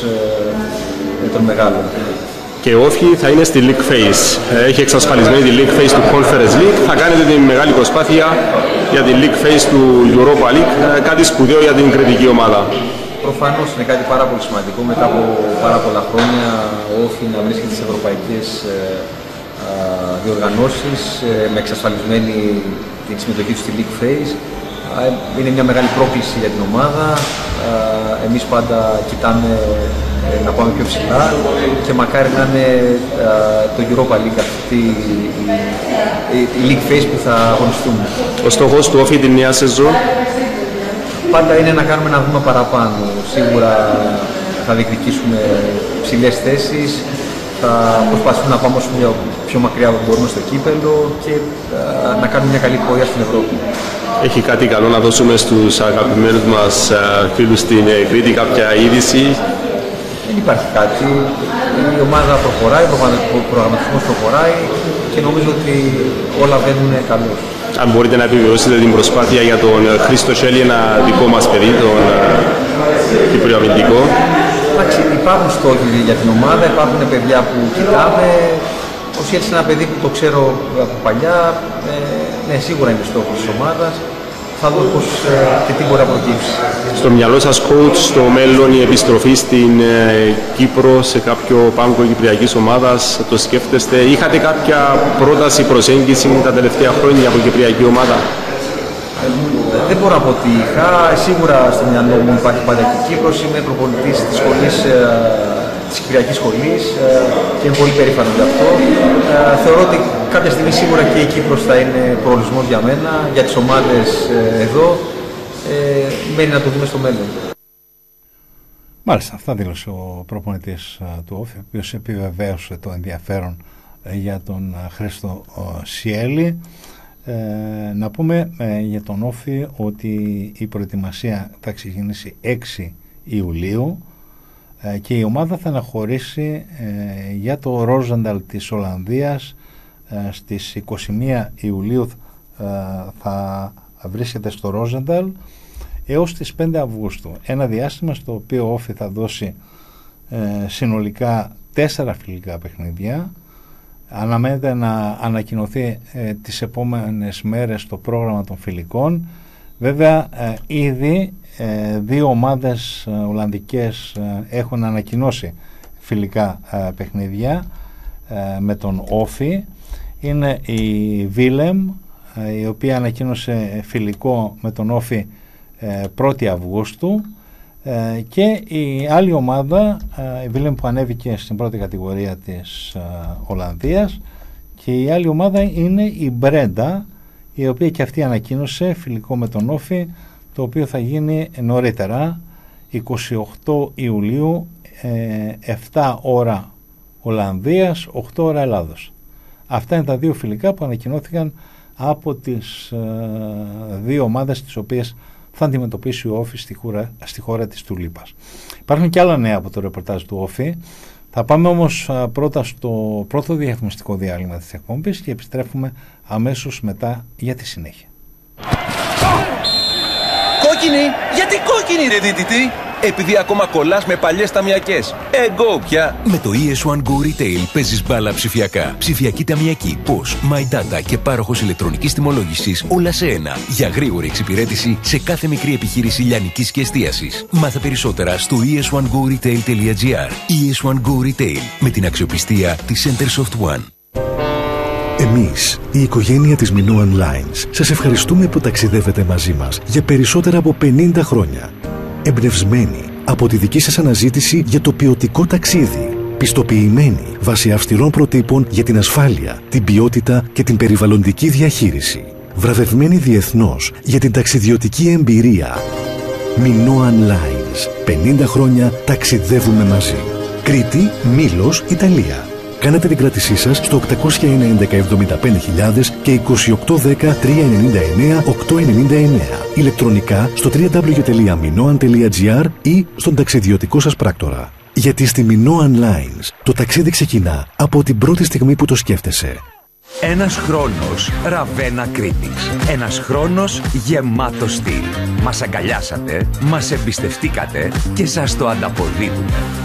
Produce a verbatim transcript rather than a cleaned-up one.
ε, των μεγάλων. Και ο Όφη θα είναι στη League Phase. Έχει εξασφαλισμένη τη League Phase του Conference League. Θα κάνετε τη μεγάλη προσπάθεια για τη League Phase του Europa League. Κάτι σπουδαίο για την κριτική ομάδα. Προφανώς είναι κάτι πάρα πολύ σημαντικό μετά από πάρα πολλά χρόνια ο Όφη να βρίσκεται στις ευρωπαϊκές διοργανώσεις με εξασφαλισμένη την συμμετοχή του στη League Phase. Είναι μια μεγάλη πρόκληση για την ομάδα. Εμείς πάντα κοιτάμε να πάμε πιο ψηλά και μακάρι να είναι το Europa League αυτή η League Phase που θα αγωνιστούμε. Ο στόχος του Όφη την νέα σεζόν πάντα είναι να κάνουμε ένα βήμα παραπάνω. Σίγουρα θα διεκδικήσουμε ψηλές θέσεις, θα προσπαθούμε να πάμε όσο πιο μακριά μπορούμε στο κύπελλο και να κάνουμε μια καλή πορεία στην Ευρώπη. Έχει κάτι καλό να δώσουμε στους αγαπημένους μας φίλους στην Κρήτη, κάποια είδηση? Δεν υπάρχει κάτι. Η ομάδα προχωράει, ο προγραμματισμός προχωράει και νομίζω ότι όλα βαίνουν καλώς. Αν μπορείτε να επιβεβαιώσετε την προσπάθεια για τον Χρήστο Σέλη, ένα δικό μας παιδί, τον Κύπριο αμυντικό. Εντάξει, υπάρχουν στόχοι για την ομάδα, υπάρχουν παιδιά που κοιτάμε. Ο Σέλης είναι ένα παιδί που το ξέρω από παλιά. Ε, ναι, σίγουρα είναι στόχος της ομάδας. Θα δούμε πώς και τι μπορεί να προκύψει. Στο μυαλό σας, coach, στο μέλλον η επιστροφή στην ε, Κύπρο σε κάποιο πάγκο κυπριακής ομάδας, το σκέφτεστε? Είχατε κάποια πρόταση, προσέγγιση τα τελευταία χρόνια από κυπριακή ομάδα? Ε, δεν μπορώ να πω ότι είχα. Σίγουρα στο μυαλό μου υπάρχει πάντα και Κύπρος. Είμαι προπονητής της σχολής, ε, της Κυπριακής Σχολής ε, και είμαι πολύ περήφανο γι' αυτό. Ε, θεωρώ ότι κάποια στιγμή σίγουρα και η Κύπρος θα είναι προορισμός για μένα, για τις ομάδες ε, εδώ. Ε, μένει να το δούμε στο μέλλον. Μάλιστα, αυτά δήλωσε ο προπονητής του Όφη, ο οποίος επιβεβαίωσε το ενδιαφέρον για τον Χρήστο Σιέλη. Ε, να πούμε ε, για τον Όφη ότι η προετοιμασία θα ξεκινήσει έξι Ιουλίου ε, και η ομάδα θα αναχωρήσει ε, για το Ρόζενταλ της Ολλανδίας ε, στις είκοσι μία Ιουλίου. ε, θα βρίσκεται στο Ρόζενταλ έως τις πέντε Αυγούστου, ένα διάστημα στο οποίο ο Όφη θα δώσει ε, συνολικά τέσσερα φιλικά παιχνίδια. Αναμένεται να ανακοινωθεί ε, τις επόμενες μέρες το πρόγραμμα των φιλικών. Βέβαια ε, ήδη ε, δύο ομάδες ε, Ολλανδικές ε, έχουν ανακοινώσει φιλικά ε, παιχνίδια ε, με τον Όφη. Είναι η Βίλεμ ε, η οποία ανακοίνωσε φιλικό με τον Όφη ε, πρώτη Αυγούστου ε, και η άλλη ομάδα, ε, η Βίλεμ που ανέβηκε στην πρώτη κατηγορία της ε, Ολλανδίας, και η άλλη ομάδα είναι η Μπρέντα, η οποία και αυτή ανακοίνωσε φιλικό με τον Όφη, το οποίο θα γίνει νωρίτερα είκοσι οκτώ Ιουλίου, ε, επτά ώρα Ολλανδίας, οκτώ ώρα Ελλάδος. Αυτά είναι τα δύο φιλικά που ανακοινώθηκαν από τις ε, δύο ομάδες τις οποίες θα αντιμετωπίσει ο Όφη στη χώρα, στη χώρα της Τουλίπας. Υπάρχουν και άλλα νέα από το ρεπορτάζ του Όφη. Θα πάμε όμως α, πρώτα στο πρώτο διαφημιστικό διάλειμμα της εκπομπής και επιστρέφουμε αμέσως μετά για τη συνέχεια. Κόκκινη! Γιατί κόκκινη ρε δίτητη! Επειδή ακόμα κολλάς με παλιές ταμιακές. Εγώ πια! Με το ι ες one Go Retail παίζεις μπάλα ψηφιακά. Ψηφιακή ταμιακή, πώς, My Data και πάροχος ηλεκτρονικής τιμολόγησης, όλα σε ένα. Για γρήγορη εξυπηρέτηση σε κάθε μικρή επιχείρηση λιανικής και εστίασης. Μάθε περισσότερα στο ι ες one go retail τελεία gr. ι ες one Go Retail, με την αξιοπιστία της Centersoft One. Εμείς, η οικογένεια της Minoan Lines, σας ευχαριστούμε που ταξιδεύετε μαζί μας για περισσότερα από πενήντα χρόνια. Εμπνευσμένοι από τη δική σας αναζήτηση για το ποιοτικό ταξίδι. Πιστοποιημένοι βάσει αυστηρών προτύπων για την ασφάλεια, την ποιότητα και την περιβαλλοντική διαχείριση. Βραβευμένοι διεθνώς για την ταξιδιωτική εμπειρία. Minoan Lines. πενήντα χρόνια ταξιδεύουμε μαζί. Κρήτη, Μήλος, Ιταλία. Κάνετε την κράτησή σας στο οκτακόσια ένα έντεκα εβδομήντα πέντε χιλιάδες και είκοσι οκτώ δέκα τριακόσια ενενήντα εννέα οκτακόσια ενενήντα εννέα. Ηλεκτρονικά στο double-u double-u double-u τελεία minoan τελεία gr ή στον ταξιδιωτικό σας πράκτορα. Γιατί στη Minoan Lines το ταξίδι ξεκινά από την πρώτη στιγμή που το σκέφτεσαι. Ένας χρόνος Ραβένα Κρήτης. Ένας χρόνος γεμάτο στυλ. Μας αγκαλιάσατε, μας εμπιστευτήκατε και σας το ανταποδίδουμε.